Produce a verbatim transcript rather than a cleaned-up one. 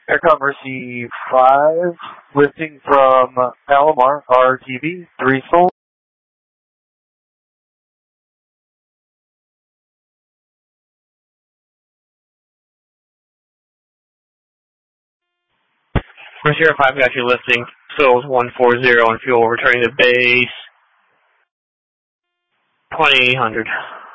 Aircom Mercy five, lifting from Palomar, R T B, three full. Mercy Air five got you lifting, Souls one forty and fuel returning to base twenty-eight hundred.